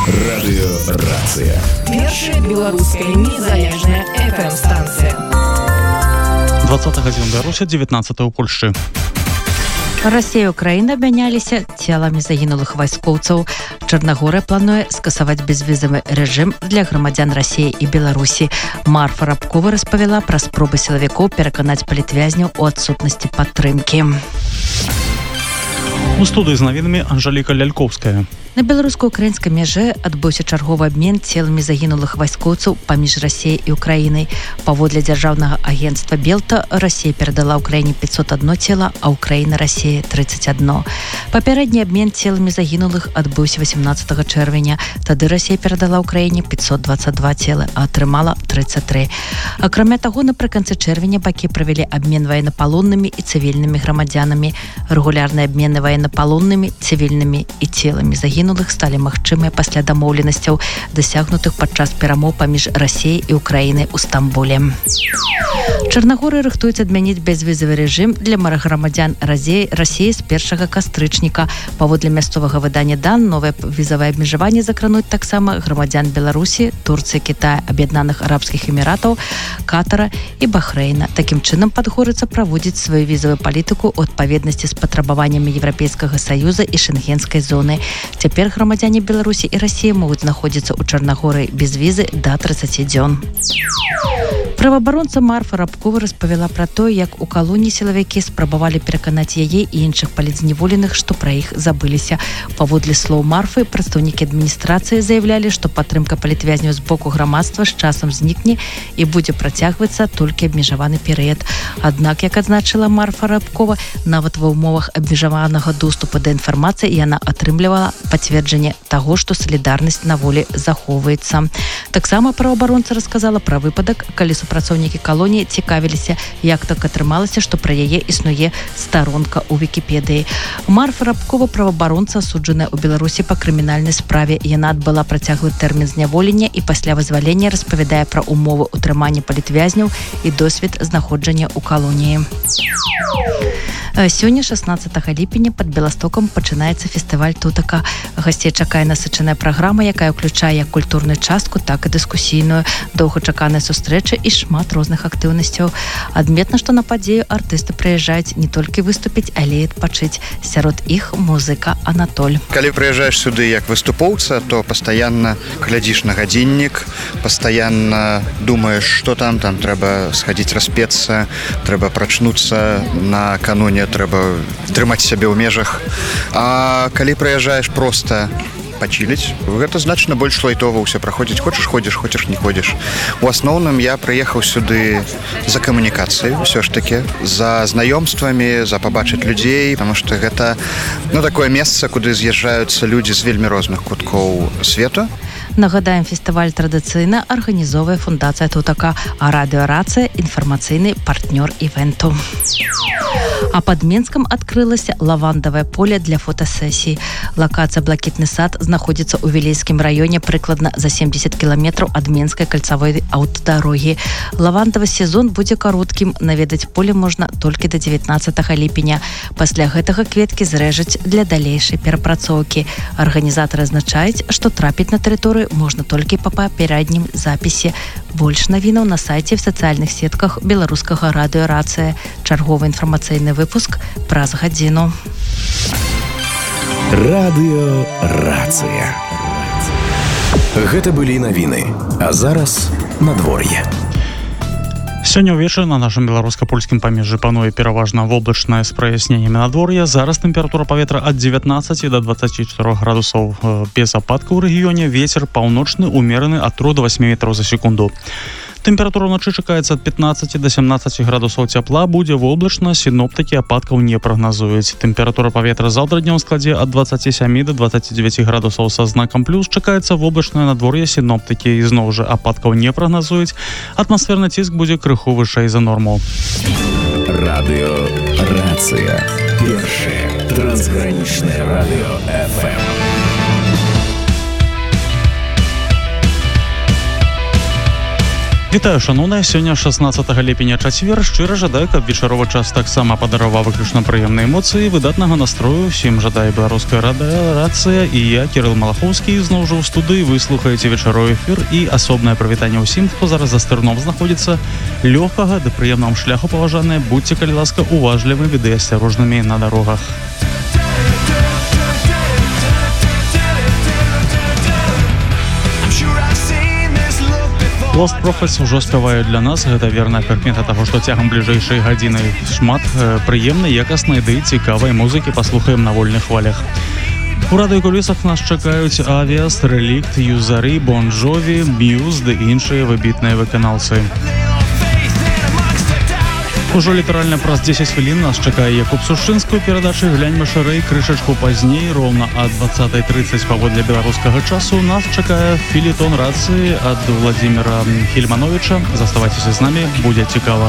Радыёрацыя. Першая беларуская незалежная FM-станцыя. 20 гадзін у Беларусі, 19 у Польшчы. Расія і Украіна абмяняліся целамі загінулых вайскоўцаў. Чарнагорыя плануе скасаваць безвізавы рэжым для грамадзян Расіі і Беларусі. Марфа Рабкова распавяла пра спробы сілавікоў пераканаць палітвязняў у адсутнасці падтрымкі. У студыі з навінамі Анжаліка Лялькоўская. На беларуска-украінскай мяжы адбыўся чарговы абмен целамі загінулых вайскоўцаў паміж Расіяй і Украінай. Паводле дзяржаўнага агенцтва Белта, Расія перадала Украіне 501 цела, а Украіна Расіі 31. Папярэдні абмен целамі загінулых адбыўся 18 чэрвеня. Тады Расія перадала Украіне 522 целы, а атрымала 33. Акрамя таго, напрыканцы чэрвеня бакі правялі абмен ваеннапалоннымі і цывільнымі грамадзянамі. Рэгулярныя абмены ваеннапалоннымі, цывільнымі і целамі загінулых сталі магчымыя пасля дамоўленасцяў, дасягнутых падчас перамоў паміж Расіяй і Украінай у Стамбуле. Чарнагорыя рыхтуецца адмяніць бязвізавы рэжым для грамадзян Расіі з 1 кастрычніка. Паводле мясцовага выдання дан, новае візавае абмежаванне закрануць таксама грамадзян Беларусі, Турцыі, Кітая, Аб'яднаных Арабскіх Эміратаў, Катара і Бахрэйна. Такім чынам Падгорыца праводзіць сваю візавую палітыку ў адпаведнасці з патрабаваннямі Еўрапейскага Саюза і Шэнгенскай зоны. Цяпер грамадзяне Беларусі і Расіі могуць знаходзіцца ў Чарнагорыі без візы да 30 дзён. Праваабаронца Марфа Рабкова распавяла пра тое, як у калоніі сілавікі спрабавалі пераканаць яе і іншых палітзняволеных, што пра іх забыліся. Паводле слоў Марфы, прадстаўнікі адміністрацыі заявлялі, што падтрымка палітвязняў з боку грамадства з часам знікне і будзе працягвацца толькі абмежаваны перыяд. Аднак, як адзначыла Марфа Рабкова, нават ва ўмовах абмежаванага доступу да інфармацыі яна атрымлівала пацверджанне таго, што салідарнасць на волі захоўваецца. Таксама праваабаронца расказала пра выпадак, калі супрацоўнікі калоніі цікавіліся, як так атрымалася, што пра яе існуе старонка ў Вікіпедыі. Марфа Рабкова, праваабаронца, асуджаная ў Беларусі па крымінальнай справе. Яна адбыла працяглы тэрмін зняволення і пасля вызвалення распавядае пра умовы ўтрымання палітвязняў і досвед знаходжання ў калоніі. Сёння, 16 ліпеня, пад Беластокам пачынаецца фестываль Тутака. Гасцей чакае насычаная праграма, якая ўключае як культурную частку, так і дыскусійную, доўгачаканыя сустрэчы і шмат розных актыўнасцяў. Адметна, што на падзею артысты прыязджаюць не толькі выступіць, але і адпачыць. Сярод іх музыка Анатоль. Калі прыязджаеш сюды як выступоўца, то пастаянна глядзіш на гадзіннік, пастаянна думаеш, што там трэба схадзіць распецца, трэба прачнуцца накануне, трэба трымаць сябе ў межах. А калі прыязджаеш проста пачыліць, гэта значна больш лайтова ўсё праходзіць. Хочаш ходзіш, хочаш не ходзіш. У асноўным я прыехаў сюды за камунікацыяй, усё ж такі, за знаёмствамі, за пабачыць людзей, таму што гэта такое месца, куды з'язджаюцца людзі з вельмі розных куткоў свету. Нагадаем, фестываль традыцыйна арганізоўвае фундацыя Тутака, а радыёрацыя – інфармацыйны партнёр івенту. А пад Менскам адкрылася лавандавае поле для фотасесій. Лакацыя «Блакітны сад» знаходзіцца ў Вілейскім раёне прыкладна за 70 кіламетраў ад Менскай кальцавой аўтадарогі. Лавандавы сезон будзе кароткім, наведаць поле можна толькі да 19 ліпеня. Пасля гэтага кветкі зрэжуць для далейшай перапрацоўкі. Арганізатары азначаюць, што трапіць на тэрыторыю можна толькі па папярэднім запісе. Больш навінаў на сайце в сацыяльных сетках беларускага радыёрацыя. Чарговы інфармацыйны выпуск праз гадзіну. Радыёрацыя. Гэта былі навіны, а зараз надвор'е. Сёння ўвечары на нашым беларуска-польскім памежжы пануе пераважна воблачнае з праясненнямі надвор'я. Зараз тэмпература паветра ад 19 до 24 градусаў без ападкаў у рэгіёне. Вецер паўночны умераны ад 3 до 8 метраў за секунду. Тэмпература ўначы чакаецца ад 15 до 17 градусаў цяпла. Будзе воблачна, сіноптыкі ападкаў не прагназуюць. Тэмпература паветра заўтра днём складзе ад 27 до 29 градусаў са знакам плюс. Чакаецца воблачнае надвор'е, сіноптыкі ізноў жа ападкаў не прагназуюць. Атмасферны ціск будзе крыху вышэй за норму. Радыёрацыя. Першае трансгранічнае радыё FM. Вітаю, шановныя, сёння 16 ліпеня чацвер. Шчыра жадаю, каб вечаровы час таксама падараваў выключна прыемныя эмоцыі, выдатнага настрою. Всім жадаю беларуская радыёрацыя і я, Кірыл Малахоўскі, зноў жа ў студыі. Вы слухаеце вечаровы эфір і асобнае прывітанне ўсім, хто зараз за стырном знаходзіцца. Лёгкага ды прыемнага шляху, паважаныя, будьце, калі ласка, уважлівымі ды асцярожнымі на дарогах. Lost Prophets ужо спяваюць для нас. Гэта верная прыкмета таго, што цягам бліжэйшай гадзіны шмат прыемнай, якаснай ды цікавай музыкі паслухаем на вольных хвалях. У радыёкулісах нас чакаюць Авіас, Релікт, Юзары, Бон Джові, Мьюз ды іншыя выбітныя выканаўцы. Ужо літаральна праз 10 хвілін нас чакае Якуб Сушчынскі ў перадачы «Гляньма шырэй». Крышачку пазней, роўна ад 20:30 паводле беларускага часу, нас чакае філетон рацыі ад Владзіміра Хельмановича. Заставайцеся з намі, будзе цікава.